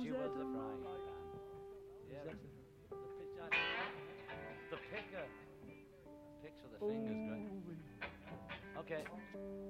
She was the frying pan. Yeah, that the picker. Picks with the fingers, great. Okay.